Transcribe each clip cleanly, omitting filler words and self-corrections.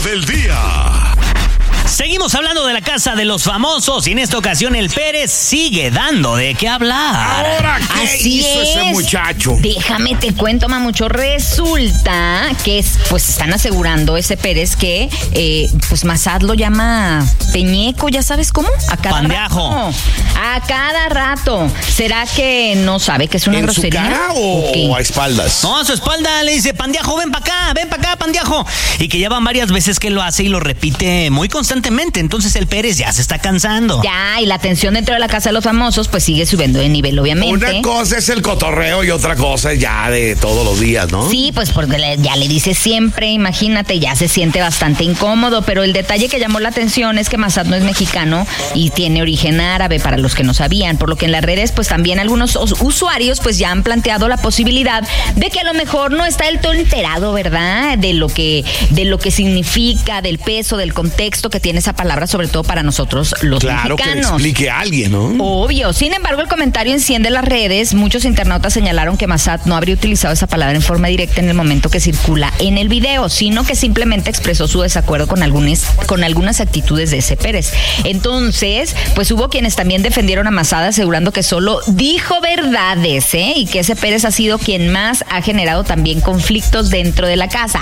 del día. Seguimos hablando de la casa de los famosos y en esta ocasión el Pérez sigue dando de qué hablar. ¿Ahora qué Así hizo es. ese muchacho? Déjame te cuento, mamucho. Resulta que pues están asegurando ese Pérez que pues Massad lo llama Peñeco, ¿ya sabes cómo? A cada Pandeajo. rato. A cada rato. ¿Será que no sabe que es una ¿En su grosería? cara ¿O qué? o a espaldas? No, a su espalda le dice, Pandeajo, ven para acá, Pandeajo. Y que ya van varias veces que lo hace y lo repite muy constantemente. Entonces el Pérez ya se está cansando. Ya, y la tensión dentro de la casa de los famosos pues sigue subiendo de nivel, obviamente. Una cosa es el cotorreo y otra cosa es ya de todos los días, ¿no? Sí, pues porque ya le dice siempre, imagínate, ya se siente bastante incómodo, pero el detalle que llamó la atención es que Massad no es mexicano y tiene origen árabe, para los que no sabían, por lo que en las redes pues también algunos usuarios pues ya han planteado la posibilidad de que a lo mejor no está del todo enterado, ¿verdad? De lo que significa, del peso, del contexto que tiene esa palabra, sobre todo para nosotros los Claro, que le mexicanos. explique a alguien, ¿no? Obvio. Sin embargo, el comentario enciende las redes. Muchos internautas señalaron que Massad no habría utilizado esa palabra en forma directa en el momento que circula en el video, sino que simplemente expresó su desacuerdo con algunas actitudes de ese Pérez. Entonces, pues hubo quienes también defendieron a Massad asegurando que solo dijo verdades, y que ese Pérez ha sido quien más ha generado también conflictos dentro de la casa.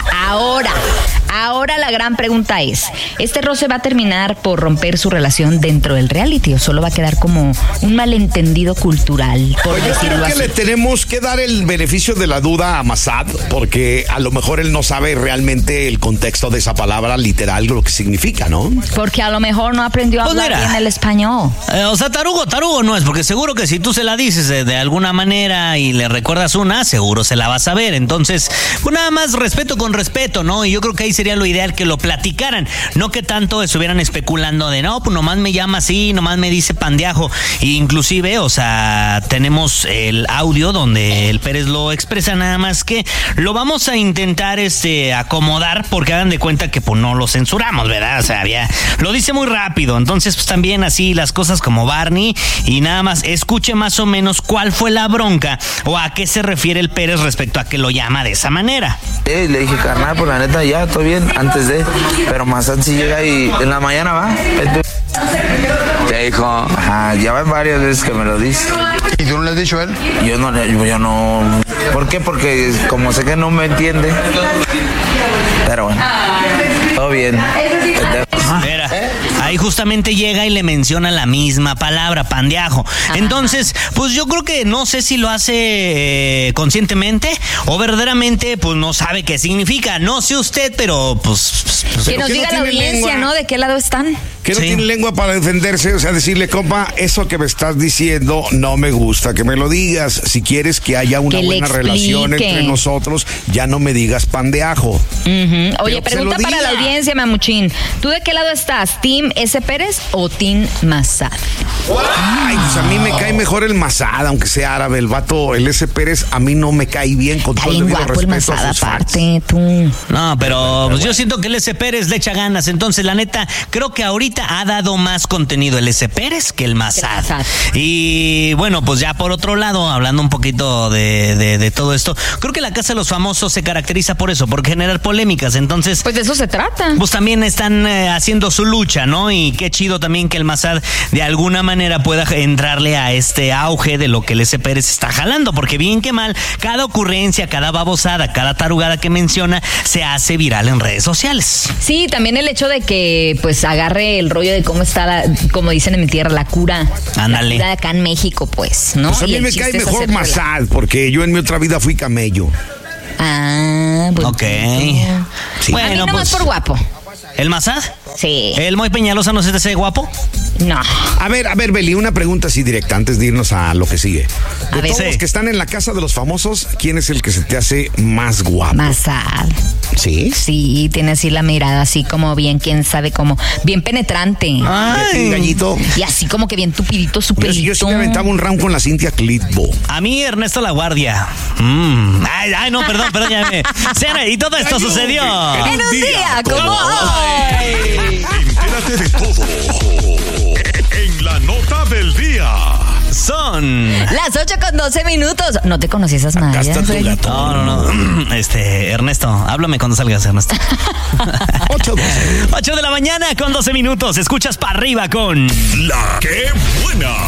Ahora la gran pregunta es, ¿este roce va a terminar por romper su relación dentro del reality o solo va a quedar como un malentendido cultural, por Yo decirlo creo que así? le tenemos que dar el beneficio de la duda a Massad, porque a lo mejor él no sabe realmente el contexto de esa palabra literal, lo que significa, ¿no? Porque a lo mejor no aprendió a Pues hablar mira. bien el español. O sea, tarugo no es, porque seguro que si tú se la dices de alguna manera y le recuerdas una, seguro se la vas a ver. Entonces, pues nada más respeto con respeto, ¿no? Y yo creo que ahí sería lo ideal que lo platicaran, no que tanto estuvieran especulando de no, pues nomás me llama así, nomás me dice Pandeajo. E inclusive, o sea, tenemos el audio donde el Pérez lo expresa, nada más que lo vamos a intentar acomodar, porque hagan de cuenta que pues no lo censuramos, ¿verdad? O sea, lo dice muy rápido, entonces pues también así las cosas como Barney, y nada más escuche más o menos cuál fue la bronca o a qué se refiere el Pérez respecto a que lo llama de esa manera. Le dije, carnal, pues la neta ya, todo bien, antes de, pero Massad si llega y en la mañana va. Te dijo, ajá, ya van varias veces que me lo dice. ¿Y tú no le has dicho a él? Yo no. ¿Por qué? Porque como sé que no me entiende. Pero bueno, todo bien. Mira, ahí justamente llega y le menciona la misma palabra, Pandeajo. Entonces, pues yo creo que no sé si lo hace conscientemente o verdaderamente pues no sabe qué significa. No sé usted, pero pues Que nos ¿qué diga no la tiene audiencia, lengua? ¿no? ¿De qué lado están? Que no Sí. tiene lengua para defenderse, o sea, decirle, compa, eso que me estás diciendo no me gusta, que me lo digas. Si quieres que haya una Que le buena relación explique. entre nosotros, ya no me digas Pandeajo. Oye, Pero que se pregunta lo para la diga. audiencia, Mamuchín. ¿Tú de qué lado estás? ¿Team S. Pérez o Team Massad? Ay, pues a mí me cae mejor el Massad, aunque sea árabe. El vato, el S. Pérez, a mí no me cae bien, con Está todo el bien debido guapo el respeto a Massad sus fans. aparte, tú. no, pero pues yo siento que el S. Pérez le echa ganas. Entonces, la neta, creo que ahorita ha dado más contenido el S. Pérez que el Massad. Y bueno, pues ya por otro lado, hablando un poquito de todo esto, creo que la Casa de los Famosos se caracteriza por eso, por generar polémicas. Entonces, Pues de eso se trata. pues también están haciendo su lucha, ¿no? Y qué chido también que el Massad de alguna manera pueda entrarle a este auge de lo que el S. Pérez está jalando, porque bien que mal, cada ocurrencia, cada babosada, cada tarugada que menciona se hace viral en redes sociales. Sí, también el hecho de que pues agarre el rollo de cómo está, como dicen en mi tierra, la cura. Ándale. La cura acá en México, pues, ¿no? Pues a Y mí el me chiste cae es mejor hacer Massad, porque yo en mi otra vida fui camello. Bueno. Ok. Sí. A mí Bueno, nomás pues, por guapo. ¿el Massad? Sí. ¿El Moy Peñalosa no se te hace guapo? No. A ver, Beli, una pregunta así directa antes de irnos a lo que sigue. A De ver. todos los que están en la Casa de los Famosos, ¿quién es el que se te hace más guapo? Massad. ¿Sí? Sí, tiene así la mirada así como bien, quién sabe cómo, bien penetrante. ¿Y a ti, Gallito? Y así como que bien tupidito, su pelito. Yo sí me aventaba un round con la Cintia Clitbo. A mí, Ernesto La Guardia. Ay, no, perdón, ya me... Cera, y todo esto sucedió. En un día como hoy. Entérate de todo en la nota del día. Son las 8:12. ¿No te conocí esas Acá mallas? está tu gato. No. Ernesto, háblame cuando salgas, Ernesto. 8:12. 8 de la mañana con 12 minutos. Escuchas para arriba con La que buena.